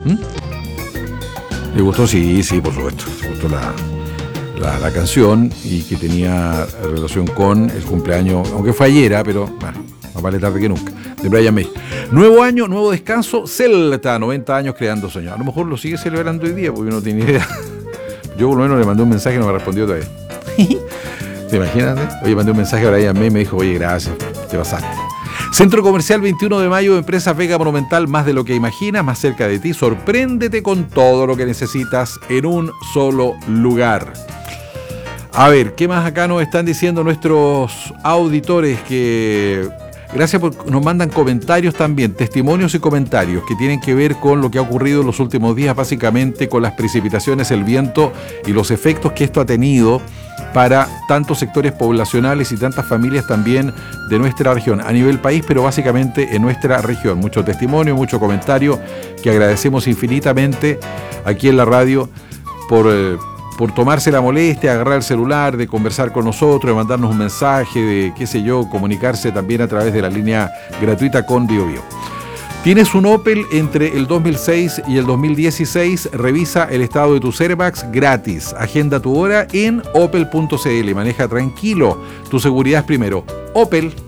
¿Le gustó? Sí, por supuesto. Le gustó la canción y que tenía relación con el cumpleaños, aunque fue ayer, pero bueno, más vale tarde que nunca, de Brian May. Nuevo año, nuevo descanso, Celta, 90 años creando sueños. A lo mejor lo sigue celebrando hoy día porque no tiene idea. Yo por lo menos le mandé un mensaje y no me respondió todavía. ¿Te imaginas? Oye, mandé un mensaje a Brian May y me dijo, oye, gracias, te pasaste. Centro Comercial 21 de Mayo, Empresa Vega Monumental, más de lo que imaginas, más cerca de ti. Sorpréndete con todo lo que necesitas en un solo lugar. A ver, ¿qué más acá nos están diciendo nuestros auditores? Que gracias por nos mandan comentarios también, testimonios y comentarios que tienen que ver con lo que ha ocurrido en los últimos días, básicamente con las precipitaciones, el viento y los efectos que esto ha tenido para tantos sectores poblacionales y tantas familias también de nuestra región, a nivel país, pero básicamente en nuestra región. Mucho testimonio, mucho comentario que agradecemos infinitamente aquí en la radio por tomarse la molestia, agarrar el celular, de conversar con nosotros, de mandarnos un mensaje, de comunicarse también a través de la línea gratuita con BioBio. ¿Tienes un Opel entre el 2006 y el 2016? Revisa el estado de tus airbags gratis. Agenda tu hora en opel.cl. Maneja tranquilo. Tu seguridad es primero. Opel.